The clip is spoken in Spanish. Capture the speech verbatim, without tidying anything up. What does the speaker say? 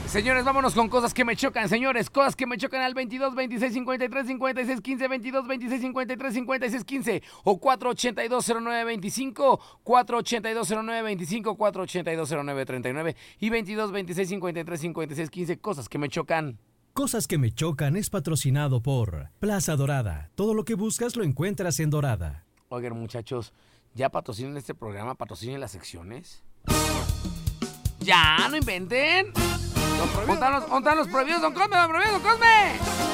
Señores, vámonos con cosas que me chocan, señores. Cosas que me chocan al veintidós, veintiséis, cincuenta y tres, cincuenta y seis, quince, veintidós, veintiséis, cincuenta y tres, cincuenta y seis, quince o cuatro ochenta y dos, cero nueve veinticinco, cuatro ochenta y dos, cero nueve veinticinco, cuatro ochenta y dos, cero nueve treinta y nueve y veintidós, veintiséis, cincuenta y tres, cincuenta y seis, quince. Cosas que me chocan. Cosas que me chocan es patrocinado por Plaza Dorada. Todo lo que buscas lo encuentras en Dorada. Oigan, muchachos, ya patrocinen este programa, patrocinen las secciones. ¡Ya! ¡No inventen! ¿Dónde están los, dónde están los prohibidos, don Cosme, don prohibido, don Cosme?